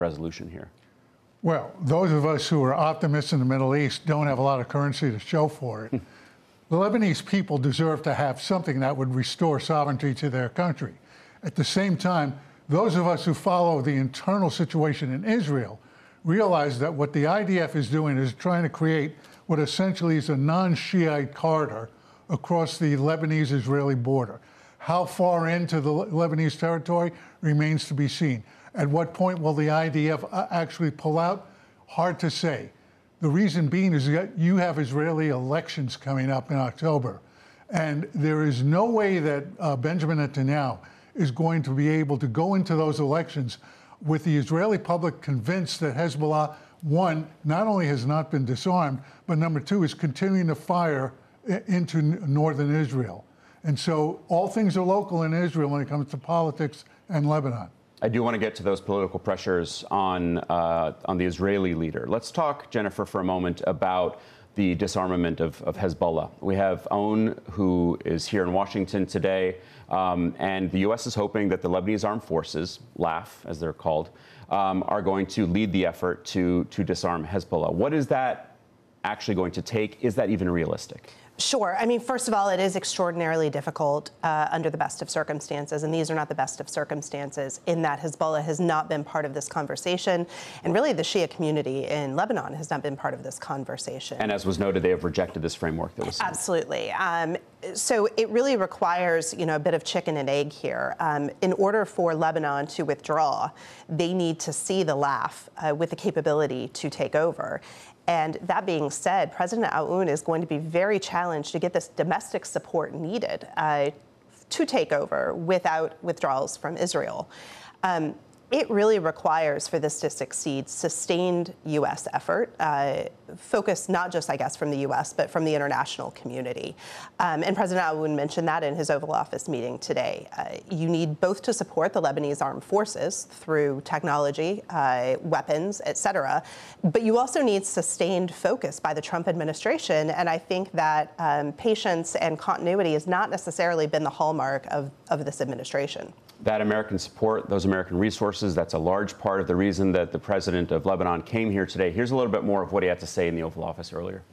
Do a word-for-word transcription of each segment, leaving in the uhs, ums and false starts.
resolution here? Well, those of us who are optimists in the Middle East don't have a lot of currency to show for it. The Lebanese people deserve to have something that would restore sovereignty to their country. At the same time, those of us who follow the internal situation in Israel realize that what the I D F is doing is trying to create what essentially is a non-Shiite corridor across the Lebanese-Israeli border. How far into the Lebanese territory remains to be seen. At what point will the I D F actually pull out? Hard to say. The reason being is that you have Israeli elections coming up in October, and there is no way that uh, Benjamin Netanyahu is going to be able to go into those elections with the Israeli public convinced that Hezbollah, one, not only has not been disarmed, but number two, is continuing to fire into northern Israel. And so all things are local in Israel when it comes to politics and Lebanon. I do want to get to those political pressures on uh, on the Israeli leader. Let's talk, Jennifer, for a moment about the disarmament of, of Hezbollah. We have Aoun, who is here in Washington today, um, and the U S is hoping that the Lebanese Armed Forces, L A F, as they're called, um, are going to lead the effort to, to disarm Hezbollah. What is that actually going to take? Is that even realistic? Sure. I mean, first of all, it is extraordinarily difficult uh, under the best of circumstances, and these are not the best of circumstances in that Hezbollah has not been part of this conversation, and really the Shia community in Lebanon has not been part of this conversation. And as was noted, they have rejected this framework that was sent. Absolutely. Um, so it really requires, you know, a bit of chicken and egg here. Um, in order for Lebanon to withdraw, they need to see the L A F uh, with the capability to take over. And that being said, President Aoun is going to be very challenged to get this domestic support needed uh, to take over without withdrawals from Israel. Um, it really requires, for this to succeed, sustained U S effort, uh, focused not just, I guess, from the U S, but from the international community. Um, and President Aoun mentioned that in his Oval Office meeting today. Uh, you need both to support the Lebanese armed forces through technology, uh, weapons, et cetera, but you also need sustained focus by the Trump administration. And I think that um, patience and continuity has not necessarily been the hallmark of, of this administration. That American support, those American resources, that's a large part of the reason that the president of Lebanon came here today. Here's a little bit more of what he had to say in the Oval Office earlier.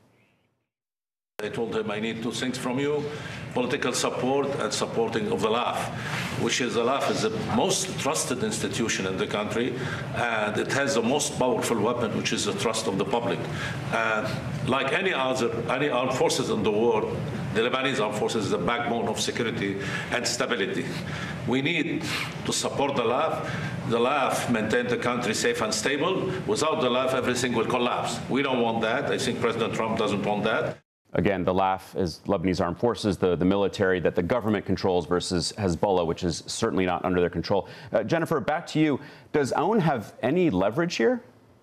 I told him I need two things from you, political support and supporting of the L A F, which is the L A F is the most trusted institution in the country, and it has the most powerful weapon, which is the trust of the public. And like any other, any armed forces in the world, the Lebanese armed forces is the backbone of security and stability. We need to support the L A F. The L A F maintain the country safe and stable. Without the L A F, everything will collapse. We don't want that. I think President Trump doesn't want that. Again, the L A F is Lebanese Armed Forces, the, the military that the government controls, versus Hezbollah, which is certainly not under their control. Uh, Jennifer, back to you. Does Aoun have any leverage here?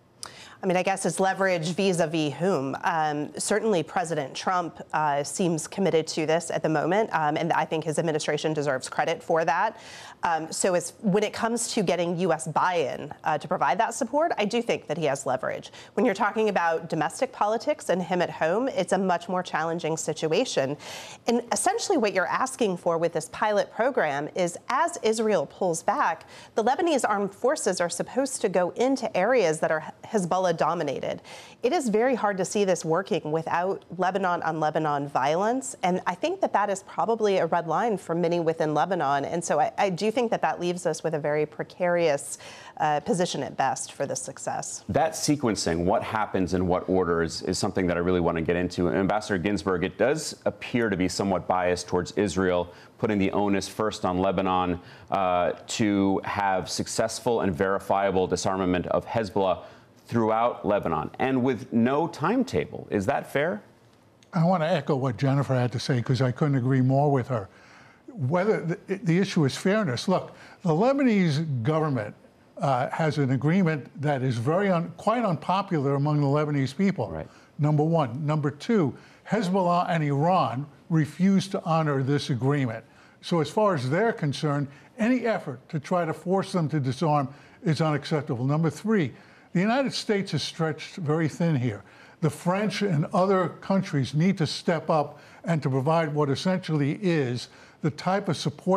I mean, I guess it's leverage vis-a-vis whom. Um, certainly, President Trump uh, seems committed to this at the moment, um, and I think his administration deserves credit for that. Um, so as, when it comes to getting U S buy-in uh, to provide that support, I do think that he has leverage. When you're talking about domestic politics and him at home, it's a much more challenging situation. And essentially what you're asking for with this pilot program is, as Israel pulls back, the Lebanese armed forces are supposed to go into areas that are Hezbollah dominated. It is very hard to see this working without Lebanon on Lebanon violence. And I think that that is probably a red line for many within Lebanon. And so I, I do think that that leaves us with a very precarious uh, position at best for this success. That sequencing, what happens in what order, is, is something that I really want to get into. Ambassador Ginsburg, it does appear to be somewhat biased towards Israel, putting the onus first on Lebanon uh, to have successful and verifiable disarmament of Hezbollah throughout Lebanon, and with no timetable. Is that fair? I want to echo what Jennifer had to say, because I couldn't agree more with her. Whether the, the issue is fairness, look, the Lebanese government uh, has an agreement that is very un, quite unpopular among the Lebanese people. Right. Number one. Number two, Hezbollah and Iran refuse to honor this agreement. So as far as they're concerned, any effort to try to force them to disarm is unacceptable. Number three, the United States is stretched very thin here. The French and other countries need to step up and to provide what essentially is the type of support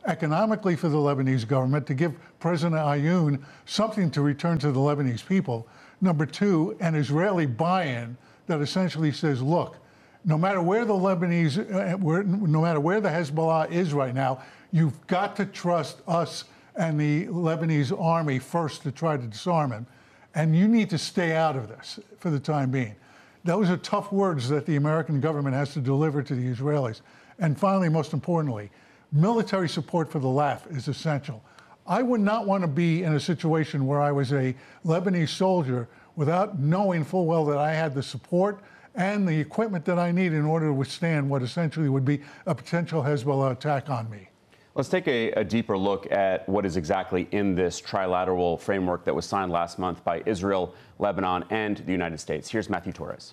economically for the Lebanese government to give President Aoun something to return to the Lebanese people. Number two, an Israeli buy-in that essentially says, look, no matter where the Lebanese, uh, where, no matter where the Hezbollah is right now, you've got to trust us and the Lebanese army first to try to disarm him. And you need to stay out of this for the time being. Those are tough words that the American government has to deliver to the Israelis. And finally, most importantly, military support for the L A F is essential. I would not want to be in a situation where I was a Lebanese soldier without knowing full well that I had the support and the equipment that I need in order to withstand what essentially would be a potential Hezbollah attack on me. Let's take a, a deeper look at what is exactly in this trilateral framework that was signed last month by Israel, Lebanon, and the United States. Here's Matthew Torres.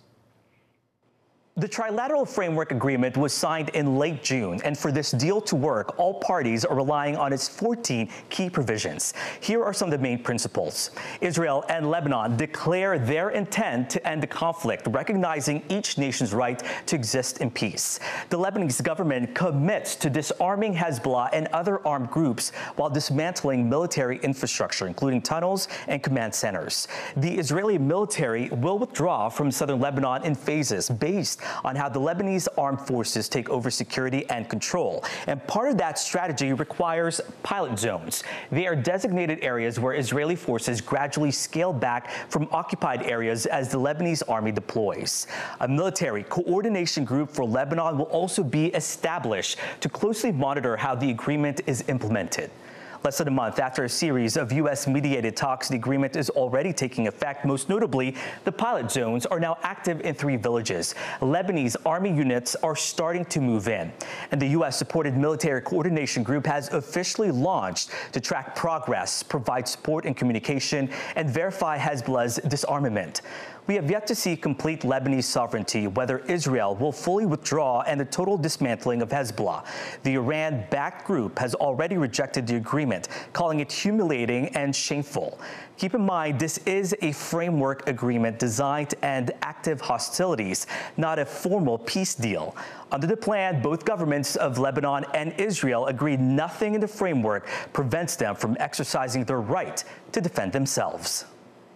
The trilateral framework agreement was signed in late June, and for this deal to work, all parties are relying on its fourteen key provisions. Here are some of the main principles. Israel and Lebanon declare their intent to end the conflict, recognizing each nation's right to exist in peace. The Lebanese government commits to disarming Hezbollah and other armed groups while dismantling military infrastructure, including tunnels and command centers. The Israeli military will withdraw from southern Lebanon in phases based on how the Lebanese armed forces take over security and control. And part of that strategy requires pilot zones. They are designated areas where Israeli forces gradually scale back from occupied areas as the Lebanese army deploys. A military coordination group for Lebanon will also be established to closely monitor how the agreement is implemented. Less than a month after a series of U S-mediated talks, the agreement is already taking effect. Most notably, the pilot zones are now active in three villages. Lebanese army units are starting to move in. And the U S-supported military coordination group has officially launched to track progress, provide support and communication, and verify Hezbollah's disarmament. We have yet to see complete Lebanese sovereignty, whether Israel will fully withdraw and the total dismantling of Hezbollah. The Iran-backed group has already rejected the agreement, calling it humiliating and shameful. Keep in mind, this is a framework agreement designed to end active hostilities, not a formal peace deal. Under the plan, both governments of Lebanon and Israel agreed nothing in the framework prevents them from exercising their right to defend themselves.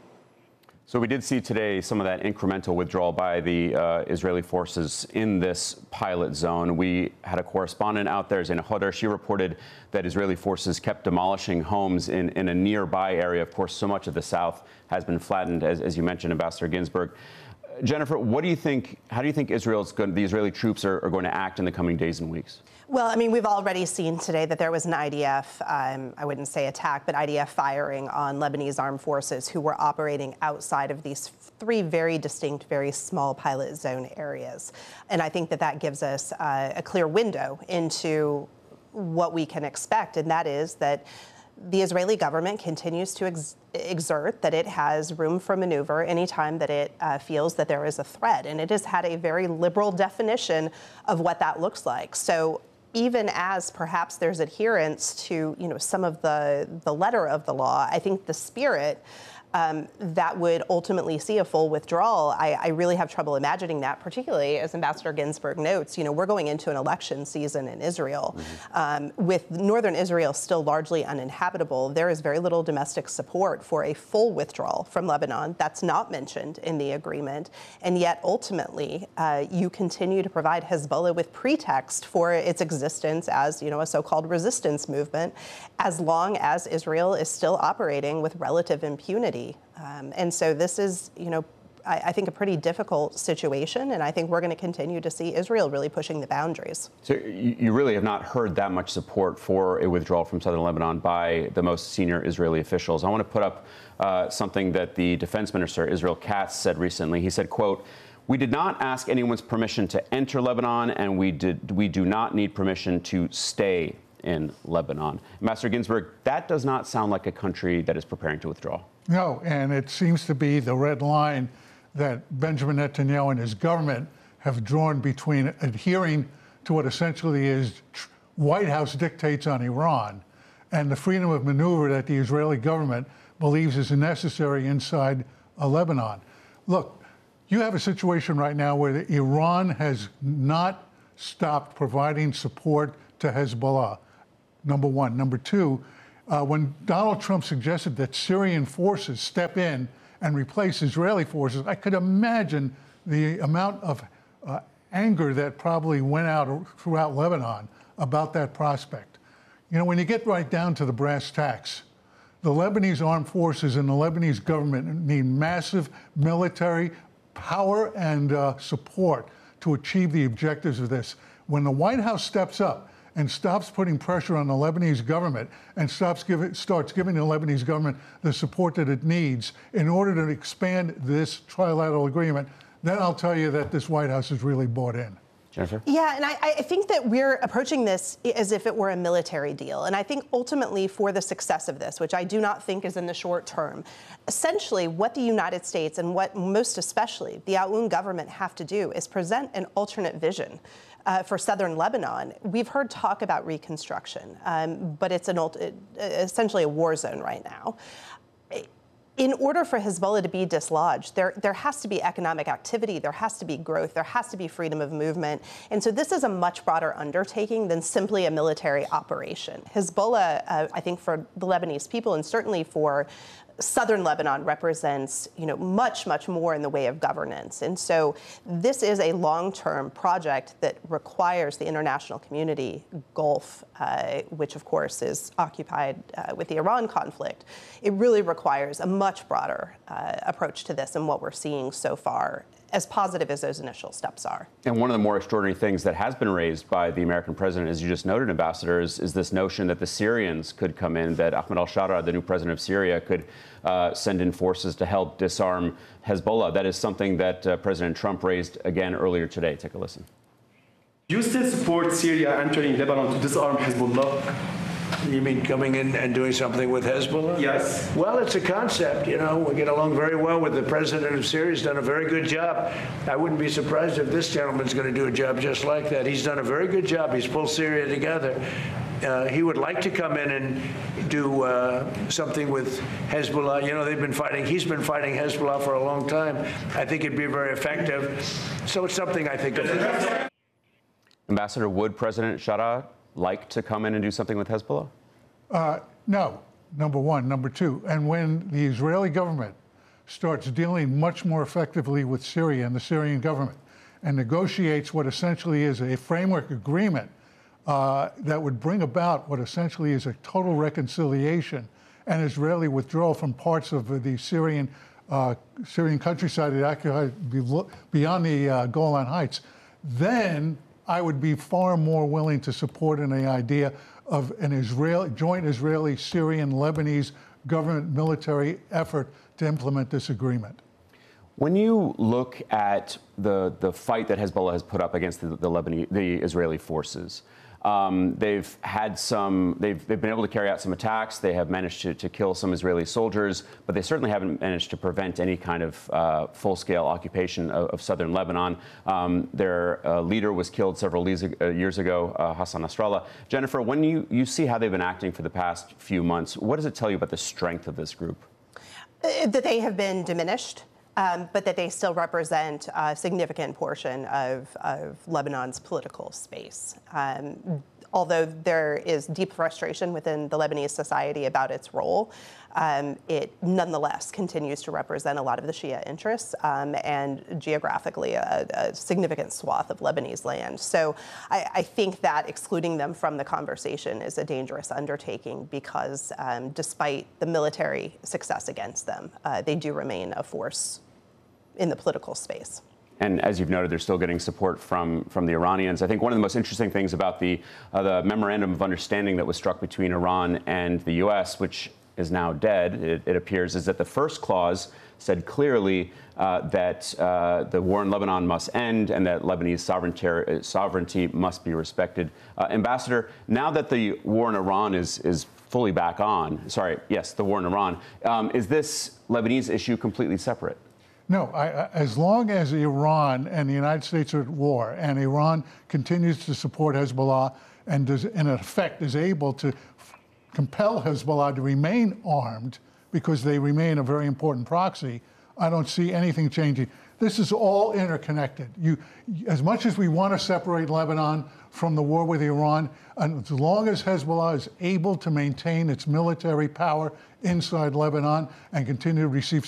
So we did see today some of that incremental withdrawal by the uh, Israeli forces in this pilot zone. We had a correspondent out there, Zaina Hodar. She reported that Israeli forces kept demolishing homes in, in a nearby area. Of course, so much of the south has been flattened, as, as you mentioned, Ambassador Ginsburg. Jennifer, what do you think, how do you think Israel's going, the Israeli troops are, are going to act in the coming days and weeks? Well, I mean, we've already seen today that there was an I D F, um, I wouldn't say attack, but I D F firing on Lebanese armed forces who were operating outside of these three very distinct, very small pilot zone areas. And I think that that gives us uh, a clear window into what we can expect, and that is that the Israeli government continues to ex exert that it has room for maneuver anytime that it uh, feels that there is a threat. And it has had a very liberal definition of what that looks like. So even as perhaps there's adherence to, you know, some of the, the letter of the law, I think the spirit Um, that would ultimately see a full withdrawal. I, I really have trouble imagining that, particularly as Ambassador Ginsburg notes, you know, we're going into an election season in Israel. Mm-hmm. um, with northern Israel still largely uninhabitable, there is very little domestic support for a full withdrawal from Lebanon. That's not mentioned in the agreement. And yet, ultimately, uh, you continue to provide Hezbollah with pretext for its existence as, you know, a so-called resistance movement, as long as Israel is still operating with relative impunity. Um, and so this is, you know, I, I think a pretty difficult situation, and I think we're going to continue to see Israel really pushing the boundaries. So you, you really have not heard that much support for a withdrawal from southern Lebanon by the most senior Israeli officials. I want to put up uh, something that the defense minister, Israel Katz, said recently. He said, quote, "We did not ask anyone's permission to enter Lebanon, and we did we do not need permission to stay in Lebanon." Ambassador Ginsburg, that does not sound like a country that is preparing to withdraw. No, and it seems to be the red line that Benjamin Netanyahu and his government have drawn between adhering to what essentially is White House dictates on Iran and the freedom of maneuver that the Israeli government believes is necessary inside uh, Lebanon. Look, you have a situation right now where Iran has not stopped providing support to Hezbollah. number one. Number two, uh, when Donald Trump suggested that Syrian forces step in and replace Israeli forces, I could imagine the amount of uh, anger that probably went out throughout Lebanon about that prospect. You know, when you get right down to the brass tacks, the Lebanese armed forces and the Lebanese government need massive military power and uh, support to achieve the objectives of this. When the White House steps up and stops putting pressure on the Lebanese government and stops giving, starts giving the Lebanese government the support that it needs in order to expand this trilateral agreement, then I'll tell you that this White House is really bought in. Jennifer? Yeah, and I, I think that we're approaching this as if it were a military deal. And I think ultimately for the success of this, which I do not think is in the short term, essentially what the United States and what most especially the Aoun government have to do is present an alternate vision uh, for southern Lebanon. We've heard talk about reconstruction, um, but it's an essentially a war zone right now. In order for Hezbollah to be dislodged, there, there has to be economic activity, there has to be growth, there has to be freedom of movement. And so this is a much broader undertaking than simply a military operation. Hezbollah, uh, I think for the Lebanese people and certainly for southern Lebanon represents, you know, much, much more in the way of governance. And so this is a long-term project that requires the international community, Gulf, uh, which of course is occupied uh, with the Iran conflict. It really requires a much broader uh, approach to this and what we're seeing so far, as positive as those initial steps are. And one of the more extraordinary things that has been raised by the American president, as you just noted, Ambassador, is, is this notion that the Syrians could come in, that Ahmed al-Shara, the new president of Syria, could uh, send in forces to help disarm Hezbollah. That is something that uh, President Trump raised again earlier today. Take a listen. Do you still support Syria entering Lebanon to disarm Hezbollah? You mean coming in and doing something with Hezbollah? Yes. Well, it's a concept. You know, we get along very well with the president of Syria. He's done a very good job. I wouldn't be surprised if this gentleman's going to do a job just like that. He's done a very good job. He's pulled Syria together. Uh, he would like to come in and do uh, something with Hezbollah. You know, they've been fighting. He's been fighting Hezbollah for a long time. I think it'd be very effective. So it's something I think of. Ambassador, would President Shara like to come in and do something with Hezbollah? Uh, no, number one. Number two, and when the Israeli government starts dealing much more effectively with Syria and the Syrian government and negotiates what essentially is a framework agreement uh, that would bring about what essentially is a total reconciliation and Israeli withdrawal from parts of the Syrian uh, Syrian countryside that occupied beyond the uh, Golan Heights, then I would be far more willing to support an idea of an Israeli, joint Israeli-Syrian-Lebanese government military effort to implement this agreement. When you look at the, the fight that Hezbollah has put up against the, the, Lebanese, the Israeli forces, um, they've had some, they've, they've been able to carry out some attacks. They have managed to, to kill some Israeli soldiers, but they certainly haven't managed to prevent any kind of uh, full-scale occupation of, of southern Lebanon. Um, their uh, leader was killed several years ago, uh, Hassan Nasrallah. Jennifer, when you, you see how they've been acting for the past few months, what does it tell you about the strength of this group? Uh, that they have been diminished. Um, but that they still represent a significant portion of, of Lebanon's political space. Um, although there is deep frustration within the Lebanese society about its role, um, it nonetheless continues to represent a lot of the Shia interests um, and geographically a, a significant swath of Lebanese land. So I, I think that excluding them from the conversation is a dangerous undertaking because um, despite the military success against them, uh, they do remain a force in the political space. And as you've noted, they're still getting support from, from the Iranians. I think one of the most interesting things about the, uh, the memorandum of understanding that was struck between Iran and the U S, which is now dead, it, it appears, is that the first clause said clearly uh, that uh, the war in Lebanon must end and that Lebanese sovereignty, sovereignty must be respected. Uh, Ambassador, now that the war in Iran is, is fully back on, sorry, yes, the war in Iran, um, is this Lebanese issue completely separate? No, I, I, as long as Iran and the United States are at war and Iran continues to support Hezbollah and does, in effect is able to f- compel Hezbollah to remain armed because they remain a very important proxy, I don't see anything changing. This is all interconnected. You, as much as we want to separate Lebanon from the war with Iran, and as long as Hezbollah is able to maintain its military power inside Lebanon and continue to receive